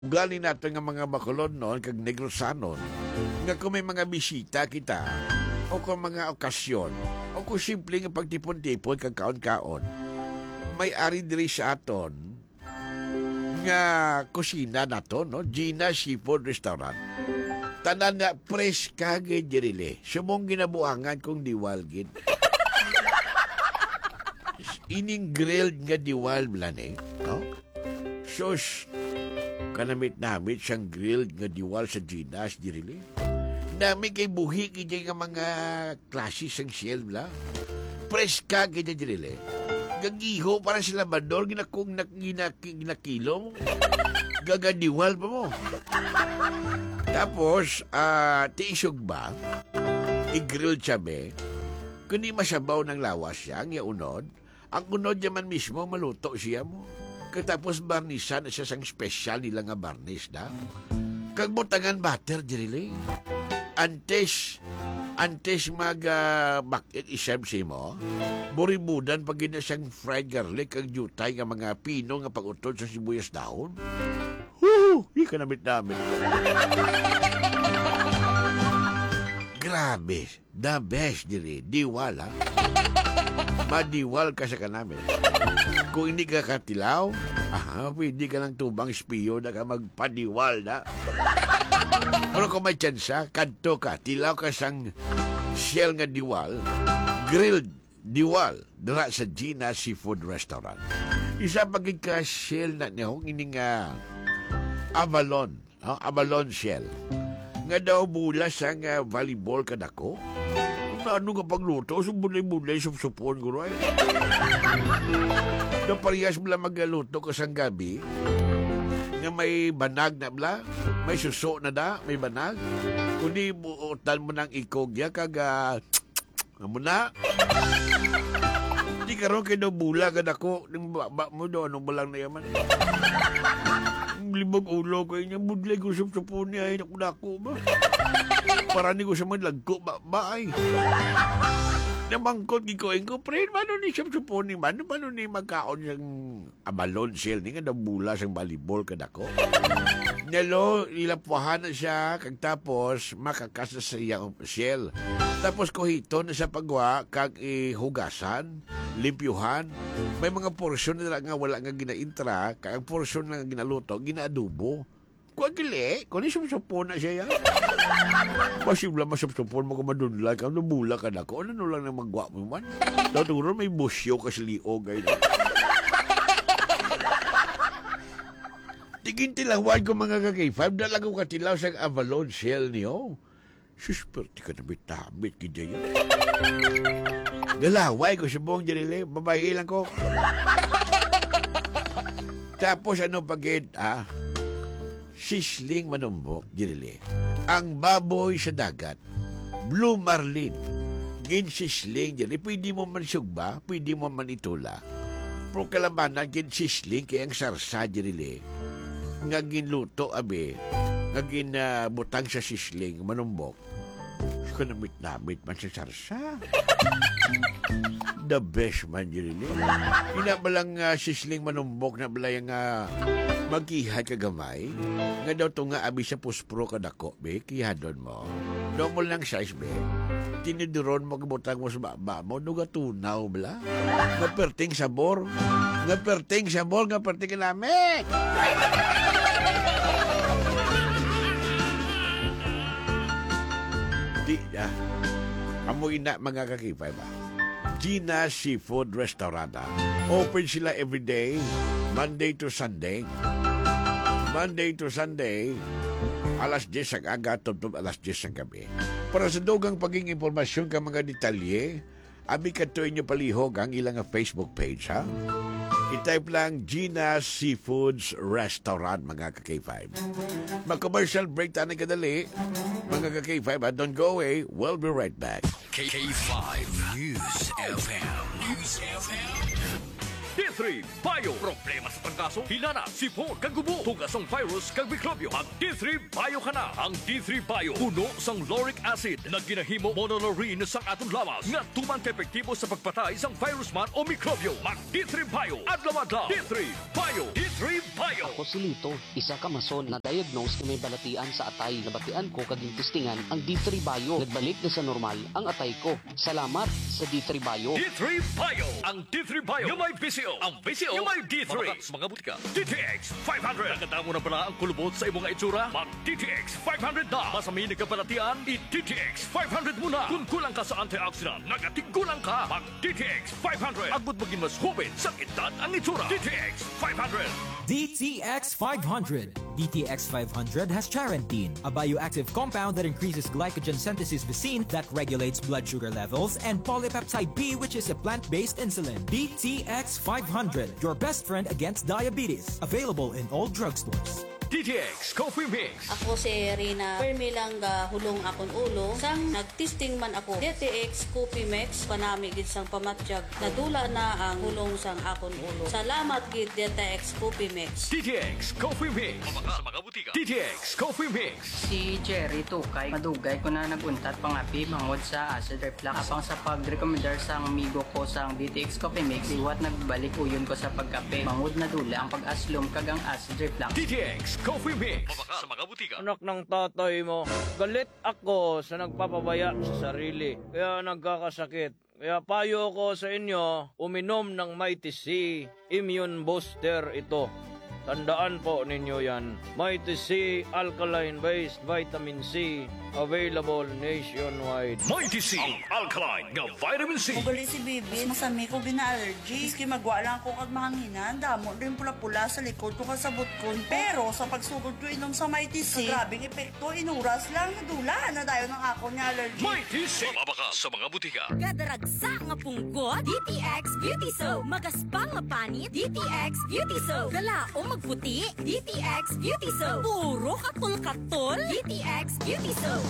Galing nato nga mga Bacolod noon, kag Negrosanon, nga kung may mga bisita kita, o kung mga okasyon, o kung simple nga pagtipon-tipon kag kaon-kaon, may ari diri sa aton nga kusina nato, no? Gina Seafood Restaurant. Tanan nga fresh kagay dirile. Sumong ginabuangan kong diwalgid. Ining grilled nga diwal blane, no? Sus, kanamit-namit siyang grilled nga diwal sa Ginas dirile. Nami kay buhi kay nga mga klase sang shell bla. Fresh kagay dirile. Gagiho para sa labador, ginakong ginakilo mo. Gagadiwal pa mo. Tapos, tiisog ba? I-grill chabe. Kundi masabaw ng lawas siya, ang unod. Ang unod yaman mismo, maluto siya mo. Katapos barnisan siya sang special nila nga barnis na. Kagbutangan butter, dirili. Antes bakit isem si mo, buribudan pag siyang fried garlic ang jutay nga mga pino nga pag-utod sa sibuyas dahon. Di ka namit-namit. Grabe, the best diri, diwal ha. Madiwal ka sa kanami. Kung hindi ka katilaw, pwede ka lang tubang espiyo na ka magpadiwal na. Pero kung may tsansa, kanto ka, tilaw ka sang shell nga diwal, grilled diwal, dira sa Gina Seafood Restaurant. Isa pagig ka shell na niya, ining abalone, abalone shell. Nga daw bula sang volleyball kadako. Ano nga pagluto, subulay-bulay, supsupon ko rin. Naparehas mo lang magluto ka sang gabi, nga may banag na bla, may suso na da, may banag. Kundi buutan mo ng ikogya, kaga, mo na. Di karoon kayo bula, kadako, ng baba mo do, anong balang na yaman. Libag ulo ko niya, budlay ko sup-supon niya, ay naku ba? Para ni ko sa malagko, ba ay. Namangkot gikoin ko, pre, mano ni sup-supon ni, mano ni magkaon siyang abalon shell, ni nga nabula siyang volleyball kadako. Nalo, ilapuhan na siya, kag tapos, makakas na siya shell. Tapos kohito na sa pagwa, kag hugasan, limpyuhan. May mga porsyon na nga wala nga ginaintra, kag ang porsyon na ginaluto, ginaadubo. Kuwag gili, kung isupsupon na siya yan. Pasibla masupsupon mo ka madunlag, kung nabula ka na ko, ano lang na magwa mo man. Taturo may busyo kasi liog ay na. Tigin tilawan ko mga kakay-5, dalaga ko katilaw sa abalone shell niyo. Susperti ka nabit-tabit, kidya yun. Galaway ko sa buong dirile, babae lang ko. Tapos ano pagid, sisling manumbok, dirile. Ang baboy sa dagat, blue marlin, gin sisling, dirile. Pwede mo man sugba, pwede mo man itula. Pero kalamanan, gin sisling, kaya ang sarsa, dirile. Nga ginluto, abe, nga ginabutang sa sisling, manumbok. Ko namit-namit man sa sarsa. The best man yun. Inabalang sisling manumbok na balay nga magkihad kagamay. Nga daw ito nga abi sa puspro kadako, be, kihadon mo. Daw mo lang size, be. Tiniduron mo kabutang mo sa baba mo, nuga tunaw, bala. Nga perting sabor. Nga perting sabor, nga perting kinamit. Amoy na mga kakipay ba? Gina Seafood Restaurant. Open sila everyday, Monday to Sunday. Monday to Sunday, alas 10 ang aga, tubtob alas 10 ang gabi. Para sa dugang paging impormasyon ka mga detalye, abi katuin nyo palihog ang ilang Facebook page, ha? I-type lang Gina Seafoods Restaurant, mga ka-K5. Mag-commercial break tayo kadali. Mga ka-K5, don't go away. We'll be right back. K5 News FM. News FM. D3 Bio. Problema sa trangkaso, hilana, sipon, kagubo, tugasong virus, kag mikrobyo. Mag D3 Bio ka na. Ang D3 Bio, puno sang lauric acid na ginahimo monolaurin sang aton lawas nga tuman ka-epektibo sa pagpatay sang virus man o mikrobyo. Mag D3 Bio. Adlaw-adlaw. D3 Bio. D3 Bio. Ako si Lito, isa ka mason na diagnose na may balatian sa atay. Nabatian ko kaging testingan ang D3 Bio. Nagbalik na sa normal ang atay ko. Salamat sa D3 Bio. D3 Bio. Ang D3 Bio yung may VCO. Ang VCO yung may D3. Mabakas mga butika. DTX 500. Nakita mo na pala ang kulubot sa imong itsura? Mag DTX 500 na. Masamin ka palatian, i-DTX 500 muna. Kung kulang ka sa antioxidant, nagatigulang ka. Mag DTX 500. Agbot maging mas hubin sa edad ang itsura. DTX 500. DTX 500. DTX 500 has charantine, a bioactive compound that increases glycogen synthesis vacine that regulates blood sugar levels, and polypeptide B, which is a plant-based insulin. DTX 500, your best friend against diabetes. Available in all drugstores. DTX Coffee Mix. Ako si Rina Permi lang hulong akong ulo. Sang nagtesting man ako DTX Coffee Mix panami gid sang pamatjag. Nadula na ang hulong sang akong ulo. Salamat gid DTX Coffee Mix. DTX Coffee Mix. Mabakas sa mga butika. DTX Coffee Mix. Si Jerry Tukay, madugay ko na naguntat pangapi mangod sa acid reflux. Apang sa pag-recommendar sang amigo ko sang DTX Coffee Mix, iwat nagbalik uyon ko sa pagkape. Mangod na dula ang pag-aslom kagang acid reflux. DTX Coffee Mix. Mabakas sa mga butika. Anak ng tatay mo, galit ako sa nagpapabaya sa sarili. Kaya nagkakasakit. Kaya payo ko sa inyo, uminom ng Mighty C Immune Booster ito. Tandaan po ninyo yan. Mighty C Alkaline-based Vitamin C, available nationwide. Mighty C, ang alkaline nga vitamin C. Mugali si Bibi, masami ko gina-allergy. Iski magwala ko kag mahanginan, damo rin pula-pula sa likod ko kasabot ko. Pero sa pagsugod ko inom sa Mighty C, grabing epekto, inuras lang, nadula na dayo ng ako niya allergy. Mighty C. Mabakas sa mga butika. Kadaragsa nga punggot, DTX Beauty Soap. Magaspang nga panit, DTX Beauty Soap. Galaong magputi, DTX Beauty Soap. Puro katol-katol, DTX Beauty Soap.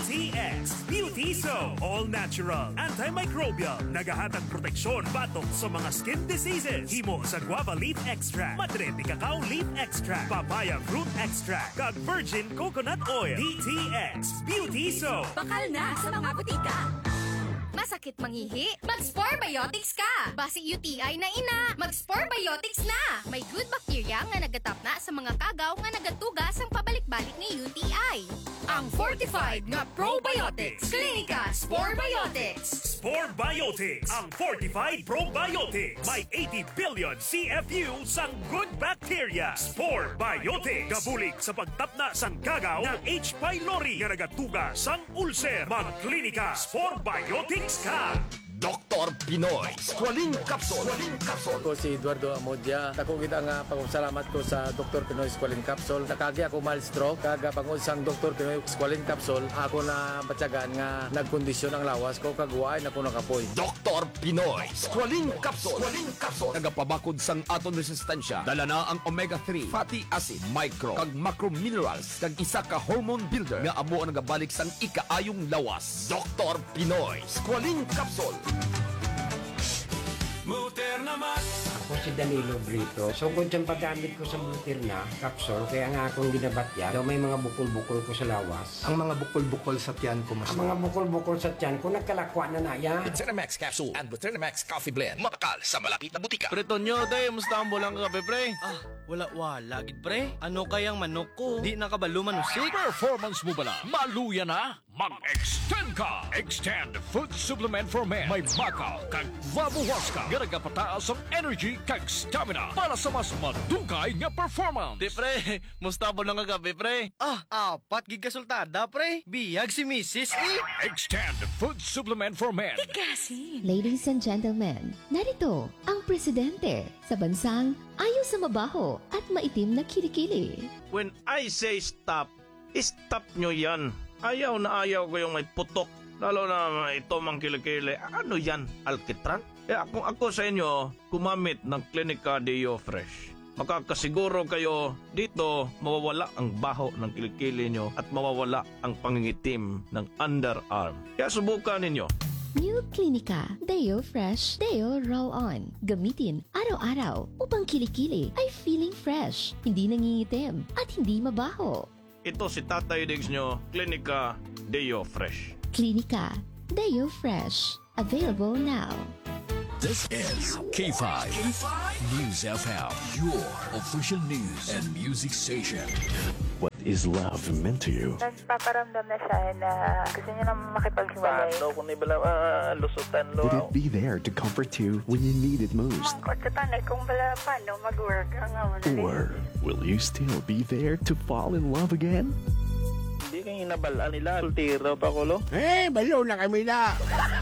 DTX Beauty Soap. All natural, antimicrobial, nagahatag proteksyon batok sa mga skin diseases. Himo sa guava leaf extract, madre de cacao leaf extract, papaya fruit extract, kag virgin coconut oil. DTX Beauty Soap. Bakal na sa mga butika. Masakit mangihi? Mag-Spore Biotics ka! Basi UTI na ina, mag-Spore Biotics na! May good bacteria nga nagatap na sa mga kagaw nga nagatugas ang pabalik-balik ni UTI. Ang fortified nga probiotics. Klinika Spore Biotics. Spore Biotics, ang fortified probiotics. May 80 billion CFU sang good bacteria. Spore Biotics. Gabulig sa pagtapna sang kagaw ng H. pylori nga nagatuga sang ulcer. Mag-klinika Spore Biotics ka. Dr. Pinoy Squalene Capsule. Ako si Eduardo Amodia. Ako kita nga pagpasalamat ko sa Dr. Pinoy Squalene Capsule. Nakagi ako mild stroke. Kaga pangod sang Dr. Pinoy Squalene Capsule, ako na batyagan nga nagkondisyon ang lawas ko kagwain ako nakapoy. Dr. Pinoy Squalene Capsule. Nagapabakod sang aton resistensya. Dala na ang omega-3 fatty acid, micro kag macro minerals kag isa ka hormone builder nga amo ang nagabalik sang ikaayong lawas. Dr. Pinoy Squalene Capsule. Ako si Danilo Brito. So kung siyang paggamit ko sa Mutirna capsule, kaya nga akong ginabatya, daw may mga bukol-bukol ko sa lawas. Ang mga bukol-bukol sa tiyan ko mas. Ang mga bukol-bukol sa tiyan ko, nagkalakwa na yan. Butirnamax Capsule and Butirnamax Coffee Blend. Mabakal sa malapit na butika. Pretonyo, tay, musta ang bulang kape, pre? Wala, gid pre. Ano kayang manok ko? Di nakabalo manusik. Performance mo bala? Maluya na? Mag-extend ka! Extend Food Supplement for Men. May bakaw kag vabuwaska. Garaga pataas ang energy kag stamina para sa mas madugay nga performance. Di pre, musta ang bulang kape, pre? Apat gig kasultada, pre. Biyag si Mrs. Extend Food Supplement for Men. Ladies and gentlemen, narito ang presidente sa bansang ayaw sa mabaho at maitim na kilikili. When I say stop, stop nyo yan. Ayaw na ayaw ko yung may putok. Lalo na ito mang kilikili. Ano yan? Alkitran? Kung ako sa inyo, kumamit ng Clinica Deo Fresh. Makakasiguro kayo dito mawawala ang baho ng kilikili nyo at mawawala ang pangingitim ng underarm. Kaya subukan ninyo. New Clinica Deo Fresh Deo Roll-On. Gamitin araw-araw upang kilikili ay feeling fresh, hindi nangingitim at hindi mabaho. Ito si Tatay Diggs nyo, Clinica Deo Fresh. Clinica Deo Fresh. Available now. This is K5 News FM, your official news and music station. What is love meant to you? Nagpaparamdam na siya na gusto niya na makipaghiwalay. Paano kung nibala lusutan lo? Would it be there to comfort you when you need it most? Mangkot sa tanay kung bala paano mag-work ang Or will you still be there to fall in love again? Hindi kayo nabalaan nila. Sultiro pa ko lo? Balo na kami na.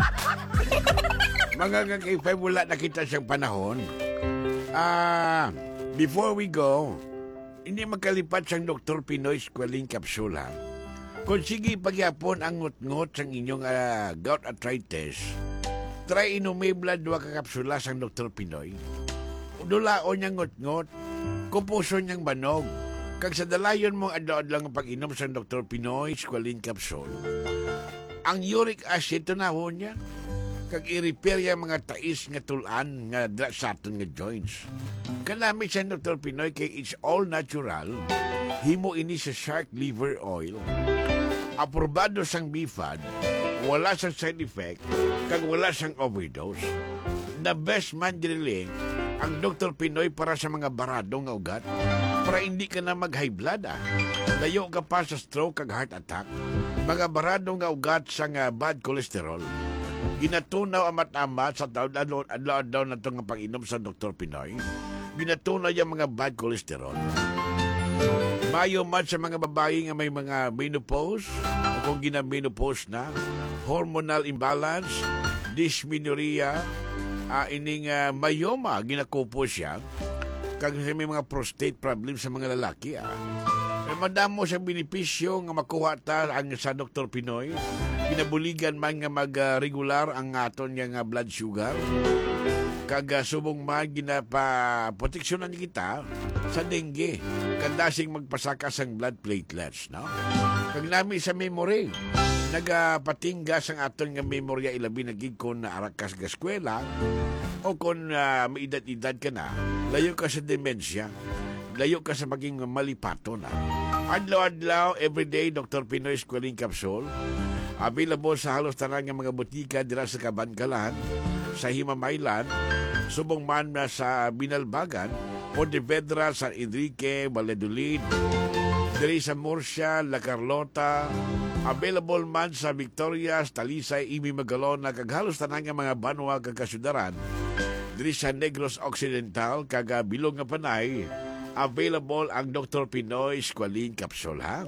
Mga K5, wala na kita siyang panahon. Before we go, hindi magkalipat siyang Dr. Pinoy Squalene Capsule, ha? Kung sige pagyapon ang ngut-ngut sang inyong gout arthritis, try inumibla 2 ka kapsula sang Dr. Pinoy. Dulaon niyang ngut-ngut, kupuso niyang banog, kag sa dalayon mong adlaw-adlaw ang pag-inom sang Dr. Pinoy Squalene Capsule. Ang uric acid tunahon niya, kag i-repair yung mga tais nga tulan nga sa aton nga joints. Kanami sa Dr. Pinoy kay it's all natural. Himo ini sa shark liver oil. Aprobado sang BFAD, wala sang side effect, kag wala sang overdose. The best man diriling ang Dr. Pinoy para sa mga baradong nga ugat, para hindi ka na mag-high blood. Layo ka pa sa stroke kag heart attack, mga baradong nga ugat sa bad cholesterol. Ginatunaw amat-amat sa adlaw-adlaw na itong pag-inom sa Dr. Pinoy. Ginatunaw yung mga bad cholesterol. Mayo man sa mga babae nga may mga menopause o kung gina-menopause na, hormonal imbalance, dysmenorrhea, ining myoma, ginakupo siya, kag may mga prostate problem sa mga lalaki. Madamo siyang benepisyo nga makuha ta ang sa Dr. Pinoy. Ginabuligan man nga mag-regular ang aton nga blood sugar. Kag subong man ginapaproteksyonan kita sa dengue. Kandasing magpasakas ang blood platelets, no? Kag nami sa memory, nagapatinggas ang aton nga memorya ilabi na gid kon arakas ga eskwela o kon may edad-edad ka na, layo ka sa demensya, layo ka sa maging malipato na. Adlaw-adlaw, everyday, Dr. Pinoy Squalene Capsule. Available sa halos tanan nga mga butika dira sa Kabankalan, sa Himamaylan, subong man na sa Binalbagan, Pontevedra, San Enrique, Valladolid, diri sa Murcia, La Carlota. Available man sa Victoria, Talisay, Imi Magalona, kag halos tanan nga mga banwa kag kasudaran. Diri sa Negros Occidental, kag Bilog nga Panay, available ang Dr. Pinoy Squalene Capsule, ha?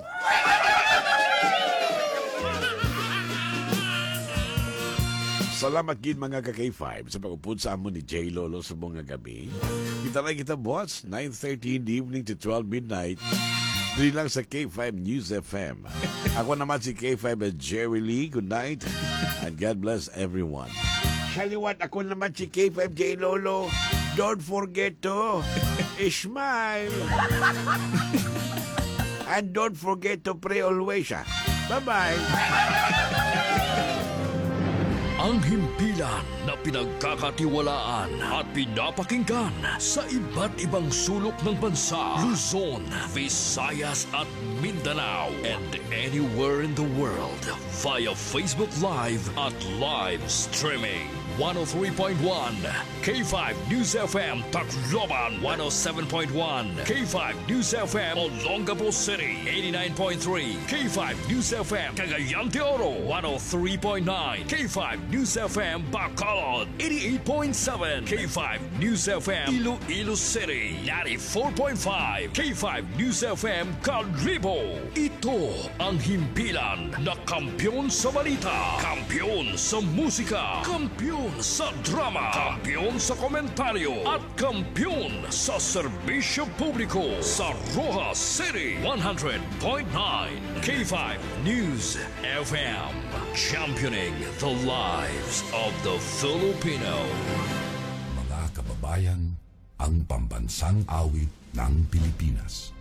Salamat gid mga ka-K5 sa pag-upod sa amon ni J. Lolo sa mga gabi. Kita na kita, boss, 9:30 in the evening to 12 midnight. Dili lang sa K5 News FM. Ako naman si K5 at Jerry Lee. Good night and God bless everyone. Shaliwat, ako naman si K5 J. Lolo. Don't forget to smile. And don't forget to pray always. Bye-bye. Ang himpilan na pinagkakatiwalaan at pinapakinggan sa iba't ibang sulok ng bansa, Luzon, Visayas at Mindanao, and anywhere in the world via Facebook Live at live streaming. 103.1 K5 News FM Tacloban, 107.1 K5 News FM Olongapo City, 89.3 K5 News FM Cagayan de Oro, 103.9 K5 News FM Bacolod, 88.7 K5 News FM Iloilo City, 94.5 K5 News FM Calibo. Ito ang himpilan na kampiyon sa balita, kampiyon sa musika, kampiyon sa drama, kampiyon sa komentaryo at kampiyon sa serbisyo publiko sa Rojas City. 100.9 K5 News FM, championing the lives of the Filipino. Mga kababayan, ang pambansang awit ng Pilipinas.